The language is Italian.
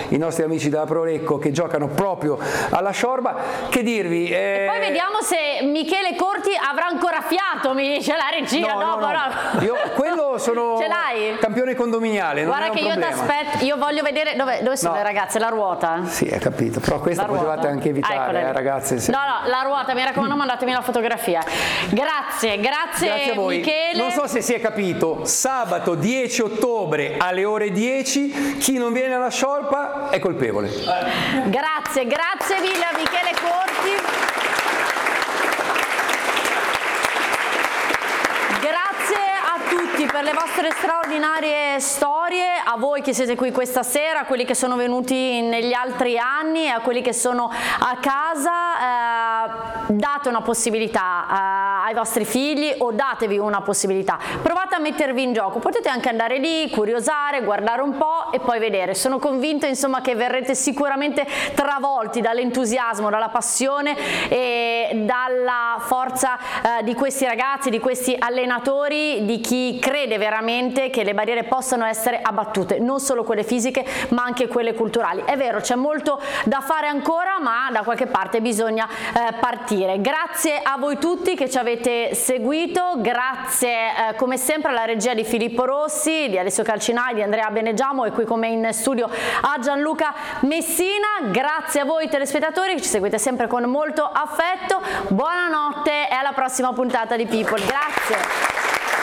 i nostri amici della Prorecco che giocano proprio alla Sciorba. Che dirvi? E poi vediamo se Michele Corti avrà ancora fiato, mi dice la regia. No. Io quello sono ce l'hai? campione condominiale, non guarda è un che problema. io ti aspetto, io voglio vedere dove sono le ragazze, la ruota. Sì, hai capito, però questa potevate anche evitare, ragazze. No, la ruota, mi raccomando, mandatemi la fotografia. Grazie a voi. Michele. Non so se si è capito, sabato 10 ottobre alle ore 10, chi non viene alla Sciorpa è colpevole. Grazie mille a Michele Corti. Grazie a tutti per le vostre straordinarie storie, a voi che siete qui questa sera, a quelli che sono venuti negli altri anni e a quelli che sono a casa. Date una possibilità ai vostri figli o datevi una possibilità, provate a mettervi in gioco, potete anche andare lì, curiosare, guardare un po' e poi vedere. Sono convinta insomma che verrete sicuramente travolti dall'entusiasmo, dalla passione e dalla forza di questi ragazzi, di questi allenatori, di chi crede veramente che le barriere possano essere abbattute, non solo quelle fisiche ma anche quelle culturali. È vero, c'è molto da fare ancora, ma da qualche parte bisogna partire. Grazie a voi tutti che ci avete seguito, grazie come sempre alla regia di Filippo Rossi, di Alessio Calcinai, di Andrea Benegiamo e qui con me in studio a Gianluca Messina. Grazie a voi telespettatori che ci seguite sempre con molto affetto, buonanotte e alla prossima puntata di People. Grazie.